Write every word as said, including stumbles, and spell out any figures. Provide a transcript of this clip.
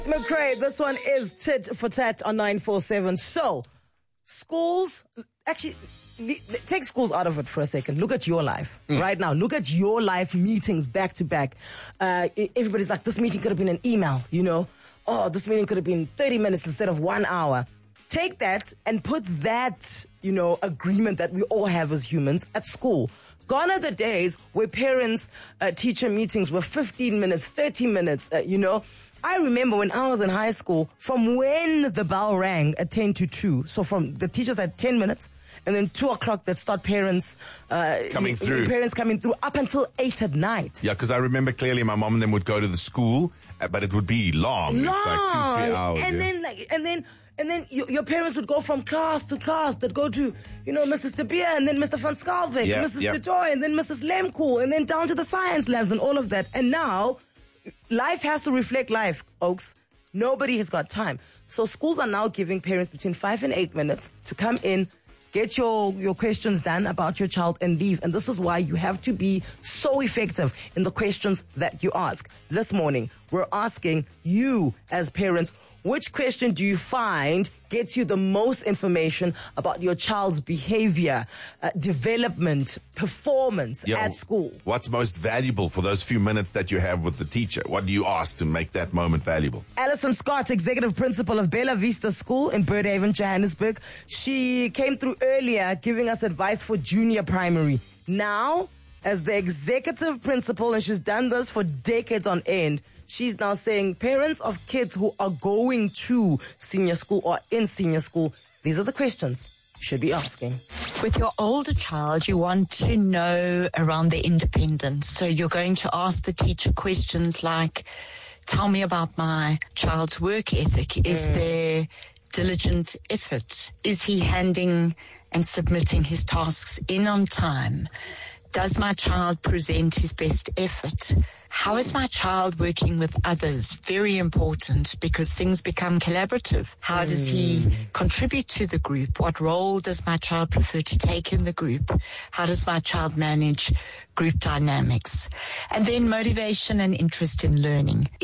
McCray, this one is tit for tat on nine four seven. So, schools, actually, take schools out of it for a second. Look at your life mm. right now. Look at your life meetings back to back. Uh, everybody's like, this meeting could have been an email, you know. Oh, this meeting could have been thirty minutes instead of one hour. Take that and put that, you know, agreement that we all have as humans at school. Gone are the days where parents, uh, teacher meetings were fifteen minutes, thirty minutes, uh, you know. I remember when I was in high school, from when the bell rang at ten to two, so from the teachers had ten minutes, and then two o'clock that start parents uh, coming through. Parents coming through up until eight at night. Yeah, because I remember clearly my mom and them would go to the school, but it would be long. Long. It's like two, three hours. And yeah. then, like, and then, and then you, your parents would go from class to class. They'd go to, you know, Missus De Beer, and then Mister Van Skalvik, yeah, Missus yeah. De Toy, and then Missus Lemkool, and then down to the science labs and all of that. And now, life has to reflect life, Oaks. Nobody has got time. So schools are now giving parents between five and eight minutes to come in, get your, your questions done about your child and leave. And this is why you have to be so effective in the questions that you ask. This morning, we're asking you as parents, which question do you find gets you the most information about your child's behavior, uh, development, performance yeah, at school? What's most valuable for those few minutes that you have with the teacher? What do you ask to make that moment valuable? Alison Scott, Executive Principal of Bella Vista School in Birdhaven, Johannesburg. She came through earlier giving us advice for junior primary. Now, as the Executive Principal, and she's done this for decades on end, she's now saying parents of kids who are going to senior school or in senior school, these are the questions you should be asking. With your older child, you want to know around their independence. So you're going to ask the teacher questions like, tell me about my child's work ethic. Is mm. there diligent effort? Is he handing and submitting his tasks in on time? Does my child present his best effort? How is my child working with others? Very important, because things become collaborative. How does he contribute to the group? What role does my child prefer to take in the group? How does my child manage group dynamics? And then motivation and interest in learning.